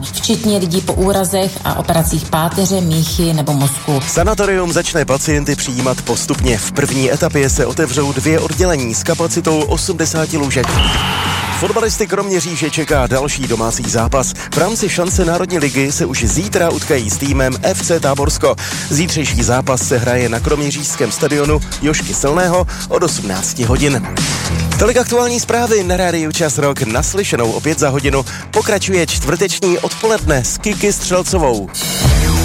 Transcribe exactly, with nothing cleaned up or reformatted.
včetně lidí po úrazech a operacích páteře, míchy nebo mozku. Sanatorium začne pacienty přijímat postupně. V první etapě se otevřou dvě oddělení s kapacitou osmdesát lůžek. Fotbalisty Kroměříže čeká další domácí zápas. V rámci šance Národní ligy se už zítra utkají s týmem F C Táborsko. Zítřejší zápas se hraje na kroměřížském stadionu Jožky Silného od osmnáct hodin. Tolik aktuální zprávy na rádiu Čas Rock. Naslyšenou opět za hodinu pokračuje čtvrteční odpoledne s Kiki Střelcovou.